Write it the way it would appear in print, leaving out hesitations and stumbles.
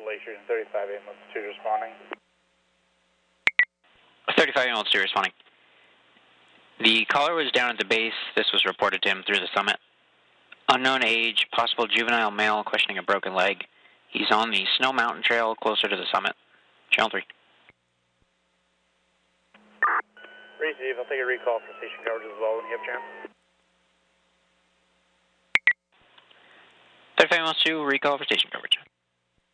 Lakeshore, 35 ambulance 2 responding. 35 ambulance 2 responding. The caller was down at the base. This was reported to him through the summit. Unknown age, possible juvenile male questioning a broken leg. He's on the Snow Mountain Trail closer to the summit. Channel 3. Receive, I'll take a recall for station coverage as well when you have a chance. 35 ambulance 2, recall for station coverage.